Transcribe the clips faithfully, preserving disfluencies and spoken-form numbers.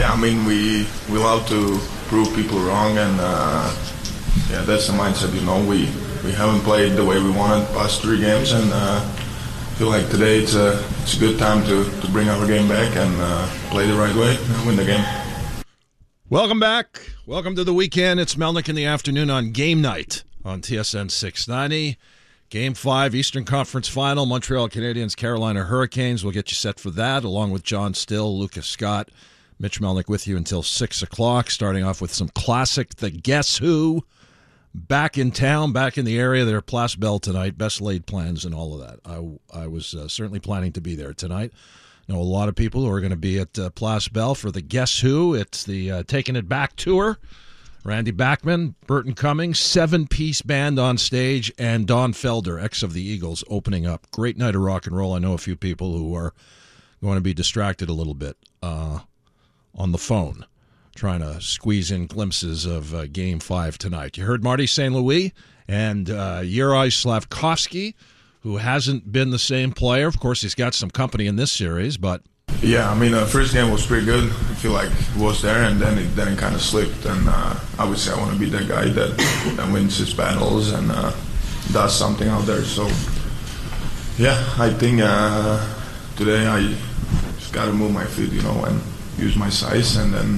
Yeah, I mean, we we love to prove people wrong, and uh, yeah, that's the mindset. You know, we, we haven't played the way we wanted past three games, and uh, I feel like today it's a it's a good time to, to bring our game back and uh, play the right way and win the game. Welcome back. Welcome to the weekend. It's Melnick in the afternoon on Game Night on T S N six ninety. Game five, Eastern Conference Final, Montreal Canadiens, Carolina Hurricanes. We'll get you set for that, along with John Still, Lucas Scott, Mitch Melnick with you until six o'clock, starting off with some classic The Guess Who. Back in town, back in the area. They're at Place Bell tonight. Best laid plans and all of that. I, I was uh, certainly planning to be there tonight. I know a lot of people who are going to be at uh, Place Bell for The Guess Who. It's the uh, Taking It Back tour. Randy Bachman, Burton Cummings, seven-piece band on stage, and Don Felder, ex of the Eagles, opening up. Great night of rock and roll. I know a few people who are going to be distracted a little bit uh, on the phone, trying to squeeze in glimpses of uh, Game five tonight. You heard Marty Saint Louis and uh, Juraj Slavkovsky, who hasn't been the same player. Of course, he's got some company in this series, but... Yeah, I mean, the uh, first game was pretty good. I feel like it was there, and then it then it kind of slipped. And uh, obviously, I want to be the guy that, that wins his battles and uh, does something out there. So, yeah, I think uh, today I just got to move my feet, you know, and use my size, and then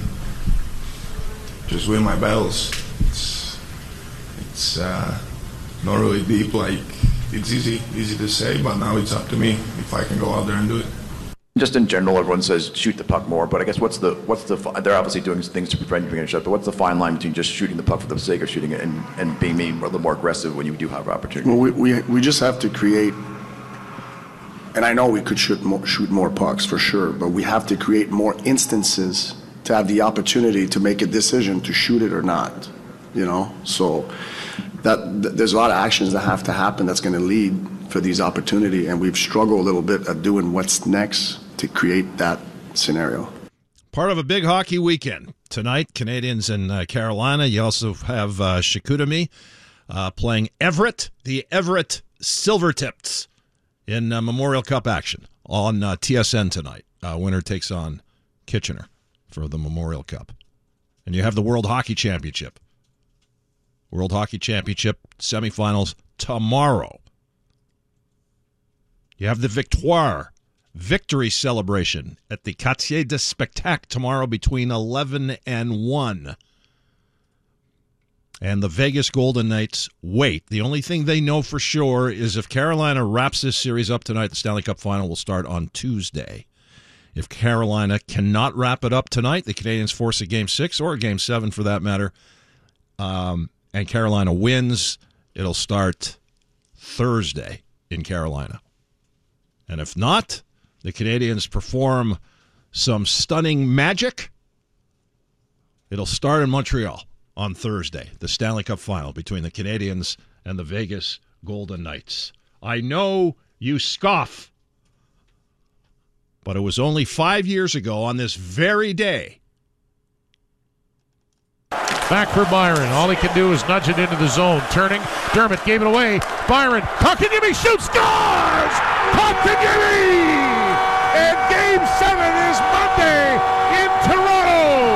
just win my battles. It's it's uh, not really deep. Like, it's easy easy to say, but now it's up to me if I can go out there and do it. Just in general, everyone says shoot the puck more, but I guess what's the what's the they're obviously doing things to prevent you from getting shot, but what's the fine line between just shooting the puck for the sake of shooting it and, and being maybe a little more aggressive when you do have opportunity? Well, we we, we just have to create, and I know we could shoot more, shoot more pucks for sure, but we have to create more instances to have the opportunity to make a decision to shoot it or not, you know? So that th- there's a lot of actions that have to happen that's going to lead for these opportunity, and we've struggled a little bit at doing what's next to create that scenario. Part of a big hockey weekend. Tonight, Canadiens and uh, Carolina. You also have uh, Chicoutimi uh, playing Everett, the Everett Silvertips in uh, Memorial Cup action on uh, T S N tonight. Uh, winner takes on Kitchener for the Memorial Cup. And you have the World Hockey Championship. World Hockey Championship semifinals tomorrow. You have the Victoire victory celebration at the Quartier de Spectacle tomorrow between eleven and one. And the Vegas Golden Knights wait. The only thing they know for sure is if Carolina wraps this series up tonight, the Stanley Cup Final will start on Tuesday. If Carolina cannot wrap it up tonight, the Canadiens force a Game six or a Game seven for that matter, um, and Carolina wins, it'll start Thursday in Carolina. And if not, the Canadiens perform some stunning magic. It'll start in Montreal on Thursday, the Stanley Cup Final between the Canadiens and the Vegas Golden Knights. I know you scoff, but it was only five years ago on this very day. Back for Byron. All he can do is nudge it into the zone. Turning. Dermott gave it away. Byron. Kotkaniemi shoots. Scores! Kotkaniemi! And Game seven is Monday in Toronto.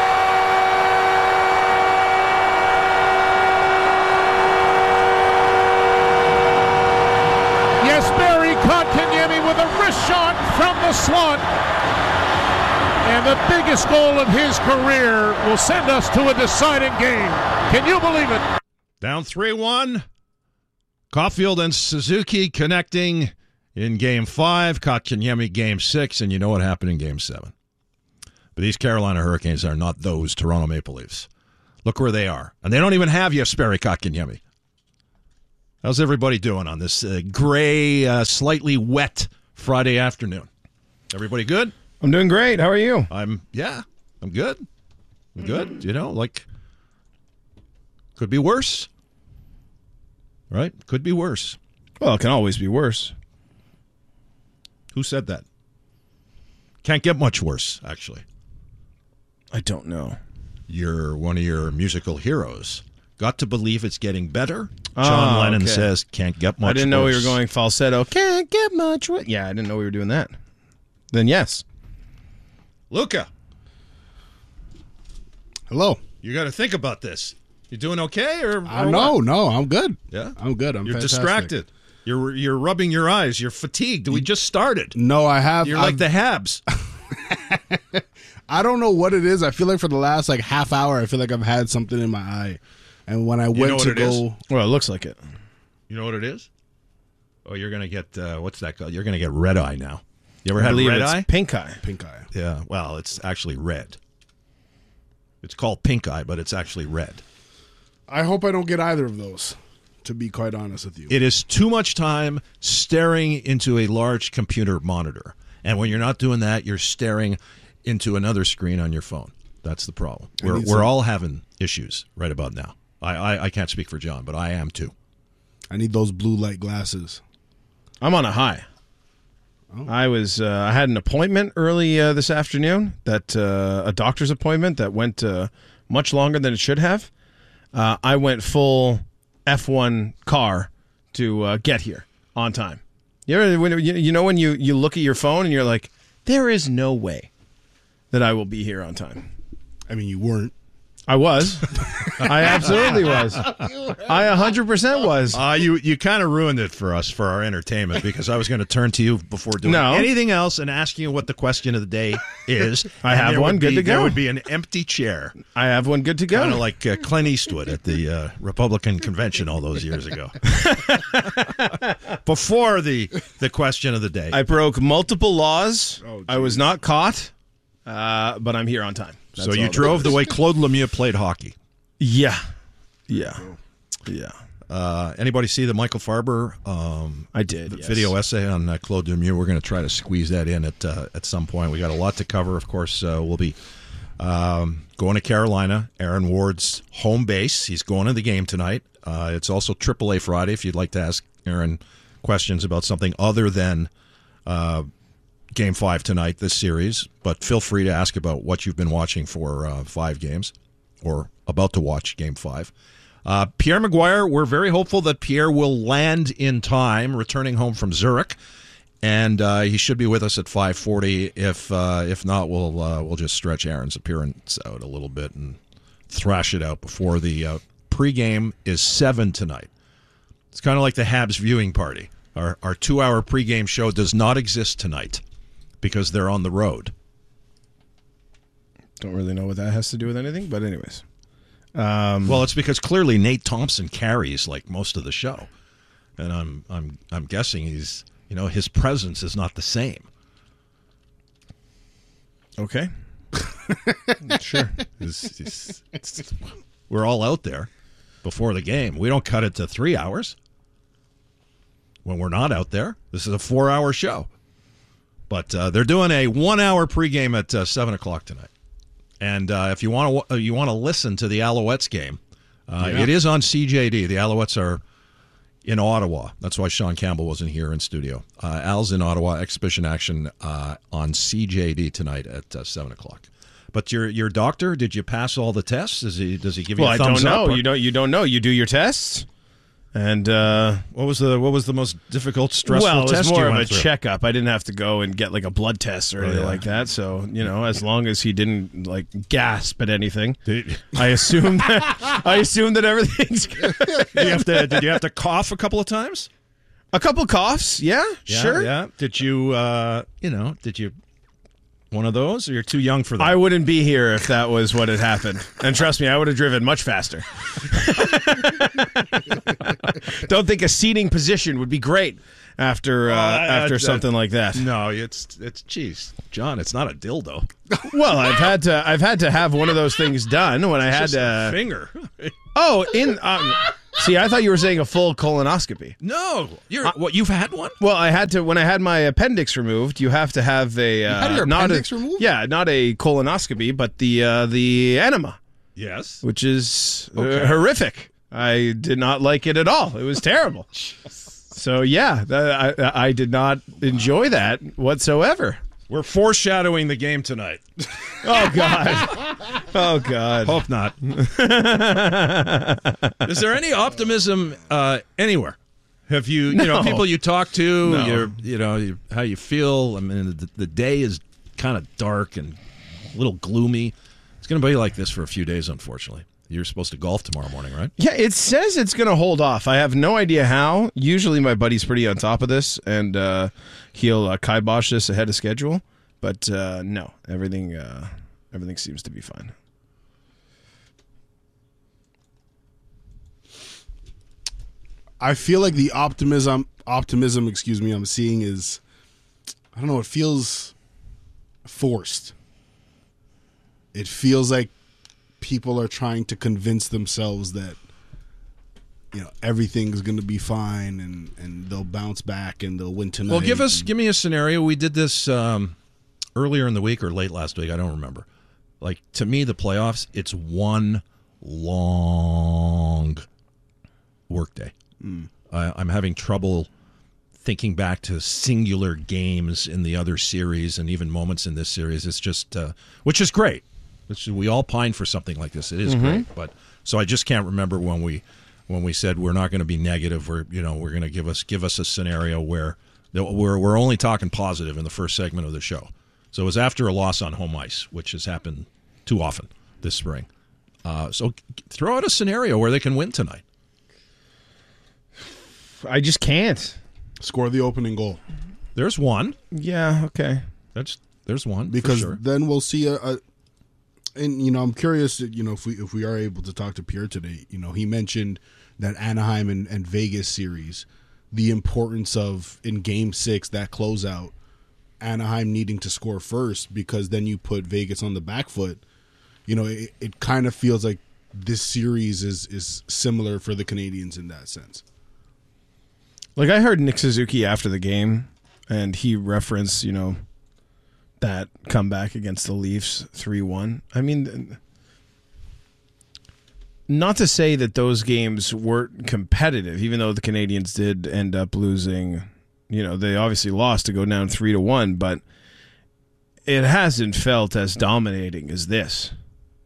Yes, Barry Kotkaniemi with a wrist shot from the slot. And the biggest goal of his career will send us to a deciding game. Can you believe it? Down three one. Caulfield and Suzuki connecting in Game five. Kotkaniemi Game six. And you know what happened in Game seven. But these Carolina Hurricanes are not those Toronto Maple Leafs. Look where they are. And they don't even have Jesperi Kotkaniemi. How's everybody doing on this uh, gray, uh, slightly wet Friday afternoon? Everybody good? I'm doing great. How are you? I'm, yeah, I'm good. I'm good. You know, like, could be worse. Right? Could be worse. Well, it can always be worse. Who said that? Can't get much worse, actually. I don't know. You're one of your musical heroes. Got to believe it's getting better. Oh, John Lennon okay. says, can't get much worse. I didn't know we were going falsetto. Can't get much worse. Yeah, I didn't know we were doing that. Then yes. Luca. Hello. You got to think about this. You doing okay, or, or Uh, no, what? no, I'm good. Yeah, I'm good. I'm You're fantastic. distracted. You're you're rubbing your eyes. You're fatigued. We just started. No, I have. You're I've, like the Habs. I don't know what it is. I feel like for the last like half hour, I feel like I've had something in my eye, and when I went know what to it is? go, Well, it looks like it. You know what it is? Oh, you're gonna get uh, what's that called? You're gonna get red eye now. You ever I had believe red it's eye? pink eye. pink eye. Yeah. Well, it's actually red. It's called pink eye, but it's actually red. I hope I don't get either of those. To be quite honest with you, It is too much time staring into a large computer monitor. And when you're not doing that, you're staring into another screen on your phone. That's the problem. I We're, need we're some- all having issues right about now. I, I, I can't speak for John, but I am too. I need those blue light glasses. I'm on a high. I was uh, I had an appointment early uh, this afternoon, that uh, a doctor's appointment that went uh, much longer than it should have. Uh, I went full F one car to uh, get here on time. You, ever, when, you, you know when you, you look at your phone and you're like, there is no way that I will be here on time. I mean, you weren't. I was. I absolutely was. I one hundred percent was. Uh, you you kind of ruined it for us for our entertainment because I was going to turn to you before doing No. anything else and asking you what the question of the day is. I And have there one. would Good be- to go. There would be an empty chair, I have one good to go. kind of like uh, Clint Eastwood at the uh, Republican convention all those years ago. Before the the question of the day. I broke multiple laws. Oh, I was not caught, uh, but I'm here on time. That's so you all that drove the is. way Claude Lemieux played hockey. Yeah, yeah, yeah. Uh, anybody see the Michael Farber um, I did. Yes. video essay on uh, Claude Lemieux? We're going to try to squeeze that in at uh, at some point. We got a lot to cover. Of course, uh, we'll be um, going to Carolina, Aaron Ward's home base. He's going to the game tonight. Uh, it's also triple A Friday. If you'd like to ask Aaron questions about something other than uh, Game Five tonight, this series, but feel free to ask about what you've been watching for uh, five games or about to watch Game Five. Uh, Pierre Maguire, we're very hopeful that Pierre will land in time, returning home from Zurich, and uh, he should be with us at five forty. If uh, if not, we'll uh, we'll just stretch Aaron's appearance out a little bit and thrash it out before the uh, pregame is seven tonight. It's kind of like the Habs viewing party. Our our two hour pregame show does not exist tonight because they're on the road. Don't really know what that has to do with anything, but anyways. Well, it's because clearly Nate Thompson carries like most of the show, and I'm I'm I'm guessing he's you know his presence is not the same. Okay. Sure. It's- it's- it's- we're all out there before the game. We don't cut it to three hours when we're not out there. This is a four-hour show, but uh, they're doing a one-hour pregame at uh, seven o'clock tonight. And uh, if you want to you want to listen to the Alouettes game, uh, Yeah. it is on C J D. The Alouettes are in Ottawa. That's why Sean Campbell wasn't here in studio. Uh, Al's in Ottawa. Exhibition action uh, on C J D tonight at uh, seven o'clock. But your your doctor, did you pass all the tests? Is he does he give you Well, a I thumbs don't know. up? or- You don't. You don't know. You do your tests, and uh, What was the what was the most difficult, stressful well, test it's more you of went a through? checkup. I didn't have to go and get like a blood test or anything yeah. like that. So you know, as long as he didn't like gasp at anything, Did, I assume that I assume that everything's good. did you have to did you have to cough a couple of times? A couple coughs, yeah, Yeah, sure. Yeah. Did you uh, you know did you one of those, or you're too young for that? I wouldn't be here if that was what had happened. And trust me, I would have driven much faster. Don't think a seating position would be great after uh, I- after I- something like that. No, it's it's geez, John. It's not a dildo. Well, I've had to I've had to have one of those things done when I had Just a to. finger. Oh, in um, see, I thought you were saying a full colonoscopy. No, you're what? You've had one? Well, I had to when I had my appendix removed. You have to have a uh, had your not appendix a, removed? Yeah, not a colonoscopy, but the uh, the enema, Yes. which is uh, Okay. horrific. I did not like it at all. It was terrible. So yeah, that, I I did not enjoy that whatsoever. We're foreshadowing the game tonight. Oh God. Oh God. Hope not. Is there any optimism uh, anywhere? Have you, you know, No. people you talk to, No. you're, you know, you, how you feel? I mean, the, the day is kind of dark and a little gloomy. It's going to be like this for a few days, unfortunately. You're supposed to golf tomorrow morning, right? Yeah, it says it's going to hold off. I have no idea how. Usually my buddy's pretty on top of this, and uh, he'll uh, kibosh this ahead of schedule. But uh, no, everything uh, everything seems to be fine. I feel like the optimism, optimism, excuse me, I'm seeing is, I don't know, it feels forced. It feels like people are trying to convince themselves that, you know, everything's going to be fine and, and they'll bounce back and they'll win tonight. Well, give us, and, give me a scenario. We did this um, earlier in the week or late last week. I don't remember. Like, to me, the playoffs, it's one long workday. Mm. I, I'm having trouble thinking back to singular games in the other series and even moments in this series. It's just, uh, which is great. Which we all pine for something like this. It is mm-hmm. great, but so I just can't remember when we when we said we're not going to be negative. We're you know we're going to give us give us a scenario where we're we're only talking positive in the first segment of the show. So it was after a loss on home ice, which has happened too often this spring. Uh, so throw out a scenario where they can win tonight. I just can't score the opening goal. There's one. Yeah. Okay. That's there's one because for sure. Then we'll see a. a And, you know, I'm curious, you know, if we if we are able to talk to Pierre today. You know, he mentioned that Anaheim and, and Vegas series, the importance of, in Game six, that closeout, Anaheim needing to score first because then you put Vegas on the back foot. You know, it, it kind of feels like this series is, is similar for the Canadians in that sense. Like, I heard Nick Suzuki after the game, and he referenced, you know, that comeback against the Leafs three one. I mean, not to say that those games weren't competitive, even though the Canadians did end up losing. You know, they obviously lost to go down three to one, but it hasn't felt as dominating as this.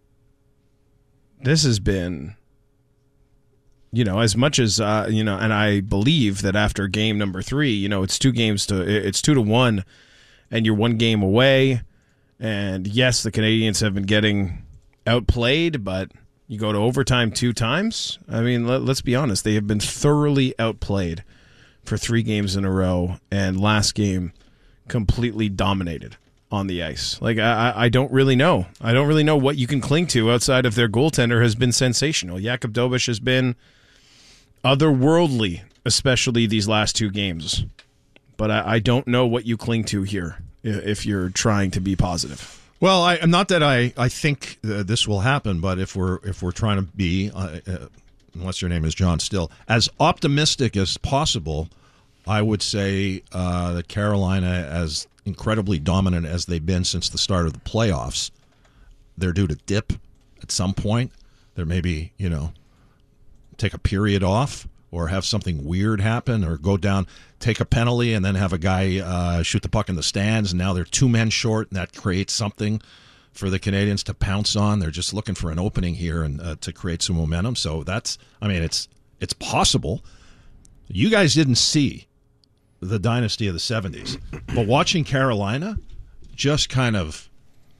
This has been, you know, as much as uh, you know, and I believe that after game number three, you know, it's two games to it's two to one. And you're one game away. And yes, the Canadians have been getting outplayed, but you go to overtime two times. I mean, let, let's be honest. They have been thoroughly outplayed for three games in a row. And last game, completely dominated on the ice. Like, I, I don't really know. I don't really know what you can cling to outside of their goaltender has been sensational. Jakub Dobeš has been otherworldly, especially these last two games. But I, I don't know what you cling to here if you're trying to be positive. Well, I, not that I, I think uh, this will happen, but if we're if we're trying to be, uh, uh, unless your name is John Still, as optimistic as possible, I would say uh, that Carolina, as incredibly dominant as they've been since the start of the playoffs, they're due to dip at some point. They're maybe, you know, take a period off or have something weird happen or go down, take a penalty, and then have a guy uh, shoot the puck in the stands, and now they're two men short, and that creates something for the Canadians to pounce on. They're just looking for an opening here and uh, to create some momentum. So that's, I mean, it's it's possible. You guys didn't see the dynasty of the seventies, but watching Carolina just kind of,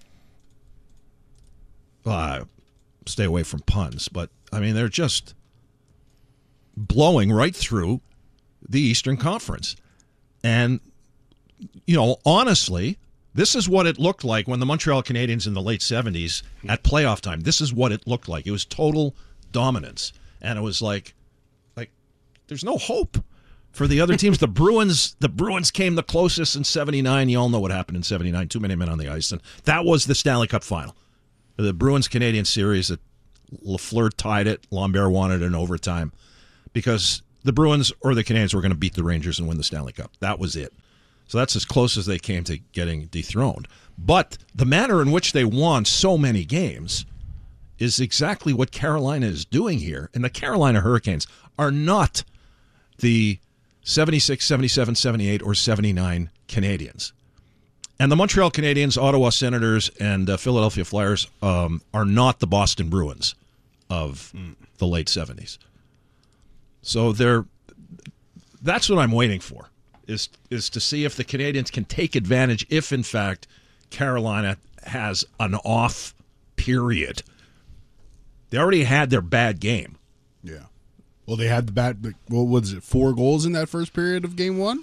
uh, stay away from puns, but, I mean, they're just blowing right through the Eastern Conference. And, you know, honestly, this is what it looked like when the Montreal Canadiens in the late seventies at playoff time. This is what it looked like. It was total dominance. And it was like, like there's no hope for the other teams. The Bruins, the Bruins came the closest in seventy-nine. You all know what happened in seventy-nine. Too many men on the ice. And that was the Stanley Cup final. The Bruins-Canadiens series that Lafleur tied it. Lambert wanted it in overtime because the Bruins or the Canadiens were going to beat the Rangers and win the Stanley Cup. That was it. So that's as close as they came to getting dethroned. But the manner in which they won so many games is exactly what Carolina is doing here. And the Carolina Hurricanes are not the seventy-six, seventy-seven, seventy-eight, or seventy-nine Canadiens. And the Montreal Canadiens, Ottawa Senators, and uh, Philadelphia Flyers um, are not the Boston Bruins of mm. the late seventies. So they're, that's what I'm waiting for, is is to see if the Canadiens can take advantage if, in fact, Carolina has an off period. They already had their bad game. Yeah. Well, they had the bad. What was it? Four goals in that first period of game one.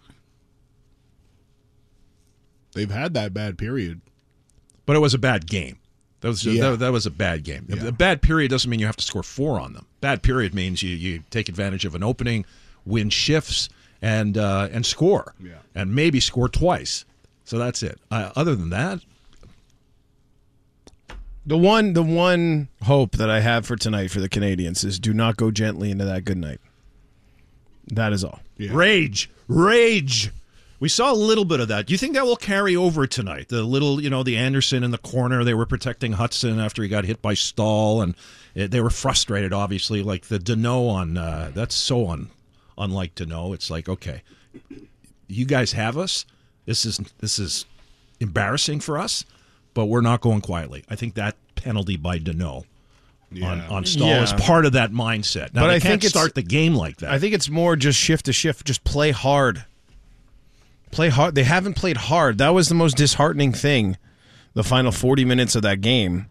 They've had that bad period, but it was a bad game. That was Yeah. that, that was a bad game. Yeah. A bad period doesn't mean you have to score four on them. Bad period means you, you take advantage of an opening, win shifts, and uh, and score, Yeah. and maybe score twice. So that's it. Uh, other than that, The one, the one hope that I have for tonight for the Canadians is do not go gently into that good night. That is all. Yeah. rage, rage. We saw a little bit of that. Do you think that will carry over tonight? The little, you know, the Anderson in the corner. They were protecting Hudson after he got hit by Stahl, and it, they were frustrated. Obviously, like the Deneau on. Uh, that's so un, unlike Deneau. It's like, okay, you guys have us. This is this is embarrassing for us, but we're not going quietly. I think that penalty by Deneau Yeah. on, on Stahl Yeah. is part of that mindset. Now, But they I can't think it's- start the game like that. I think it's more just shift to shift. Just play hard. Play hard. They haven't played hard. That was the most disheartening thing. The final forty minutes of that game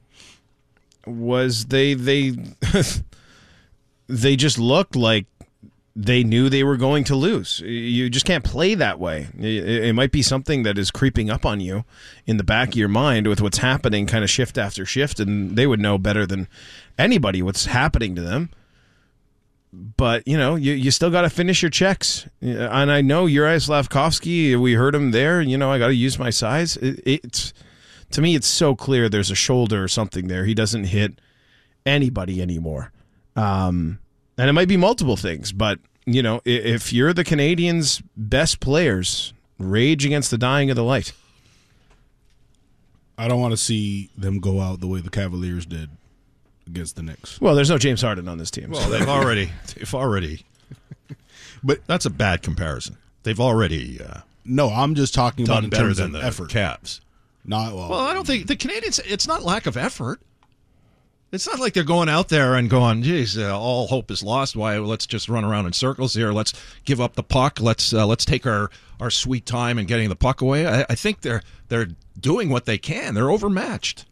was they they they just looked like they knew they were going to lose. You just can't play that way. It, it might be something that is creeping up on you in the back of your mind with what's happening kind of shift after shift, and they would know better than anybody what's happening to them. But, you know, you, you still got to finish your checks. And I know Juraj Slavkovsky, we heard him there, you know, I got to use my size. It, it's to me, it's so clear there's a shoulder or something there. He doesn't hit anybody anymore. Um, and it might be multiple things, but, you know, if you're the Canadians' best players, rage against the dying of the light. I don't want to see them go out the way the Cavaliers did against the Knicks. Well, there's no James Harden on this team. Well, they've already, they've already, But that's a bad comparison. They've already uh, no, I'm just talking about done in better terms than of the effort. Cavs. Not well. Well, I don't think the Canadians, it's not lack of effort. It's not like they're going out there and going, geez, uh, all hope is lost. Why? Let's just run around in circles here. Let's give up the puck. Let's uh, let's take our, our sweet time in getting the puck away. I, I think they're they're doing what they can. They're overmatched.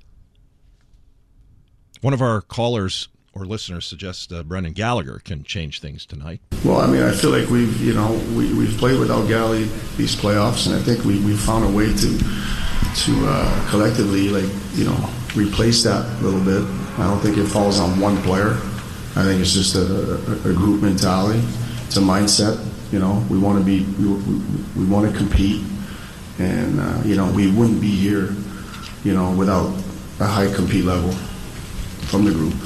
One of our callers or listeners suggests uh, Brendan Gallagher can change things tonight. Well, I mean, I feel like we've, you know, we, we've played without Galley these playoffs, and I think we we found a way to to uh, collectively, like, you know, replace that a little bit. I don't think it falls on one player. I think it's just a, a, a group mentality. It's a mindset. You know, we want to be, we, we, we want to compete, and uh, you know, we wouldn't be here, you know, without a high compete level from the group.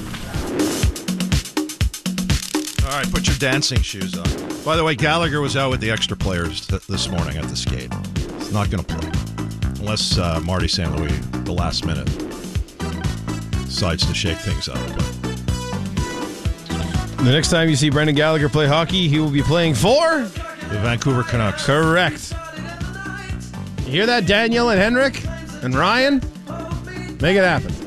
All right, put your dancing shoes on. By the way, Gallagher was out with the extra players th- this morning at the skate. He's not going to play. Unless uh, Marty Saint Louis, the last minute, decides to shake things up. The next time you see Brendan Gallagher play hockey, he will be playing for The Vancouver Canucks. Correct. You hear that, Daniel and Henrik and Ryan? Make it happen.